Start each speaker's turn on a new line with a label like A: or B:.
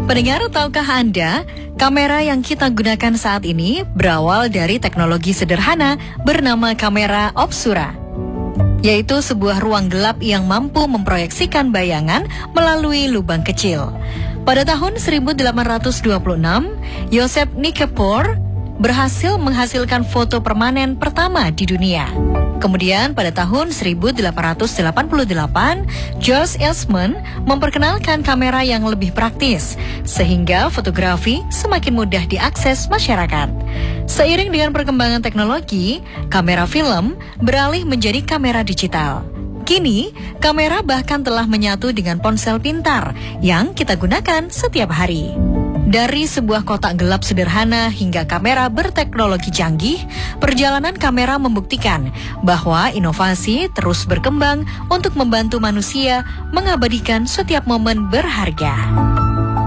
A: Pendengar, tahukah Anda, kamera yang kita gunakan saat ini berawal dari teknologi sederhana bernama kamera obscura, yaitu sebuah ruang gelap yang mampu memproyeksikan bayangan melalui lubang kecil. Pada tahun 1826, Joseph Nikifor berhasil menghasilkan foto permanen pertama di dunia. Kemudian pada tahun 1888, George Eastman memperkenalkan kamera yang lebih praktis, sehingga fotografi semakin mudah diakses masyarakat. Seiring dengan perkembangan teknologi, kamera film beralih menjadi kamera digital. Kini, kamera bahkan telah menyatu dengan ponsel pintar yang kita gunakan setiap hari. Dari sebuah kotak gelap sederhana hingga kamera berteknologi canggih, perjalanan kamera membuktikan bahwa inovasi terus berkembang untuk membantu manusia mengabadikan setiap momen berharga.